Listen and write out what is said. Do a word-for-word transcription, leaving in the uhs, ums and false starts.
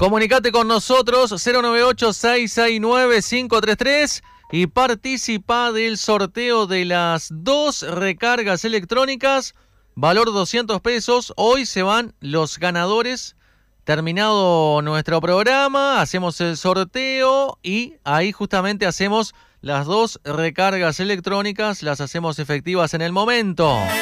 Comunicate con nosotros cero nueve ocho, seis seis nueve, cinco tres tres y participa del sorteo de las dos recargas electrónicas, valor doscientos pesos. Hoy se van los ganadores. Terminado nuestro programa, hacemos el sorteo y ahí justamente hacemos las dos recargas electrónicas, las hacemos efectivas en el momento.